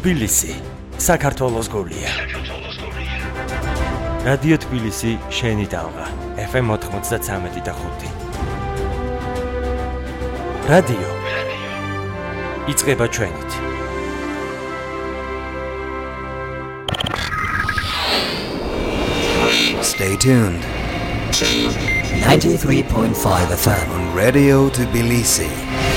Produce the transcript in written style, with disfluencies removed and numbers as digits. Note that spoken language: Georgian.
თბილისი, საქართველოს გულია. რადიო თბილისი, შენი დალღა, FM 93.5. რადიო იწყება ჩვენით. Stay tuned. 93.5 FM on Radio Tbilisi.